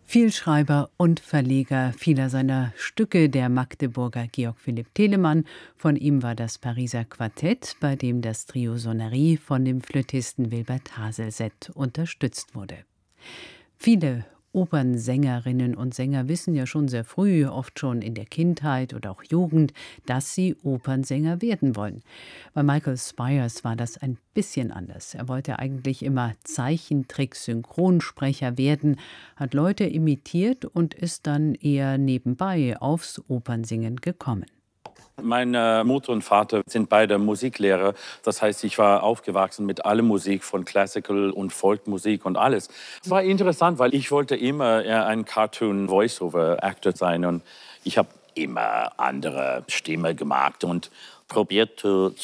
Vielschreiber und Verleger vieler seiner Stücke, der Magdeburger Georg Philipp Telemann. Von ihm war das Pariser Quartett, bei dem das Trio Sonnerie von dem Flötisten Wilbert Haselset unterstützt wurde. Viele Opernsängerinnen und Sänger wissen ja schon sehr früh, oft schon in der Kindheit oder auch Jugend, dass sie Opernsänger werden wollen. Bei Michael Spyers war das ein bisschen anders. Er wollte eigentlich immer Zeichentrick-Synchronsprecher werden, hat Leute imitiert und ist dann eher nebenbei aufs Opernsingen gekommen. Meine Mutter und Vater sind beide Musiklehrer. Das heißt, ich war aufgewachsen mit aller Musik, von Classical und Folkmusik und alles. Es war interessant, weil ich wollte immer ein Cartoon-Voice-Over-Actor sein. Und ich habe immer andere Stimme gemacht und probiert zu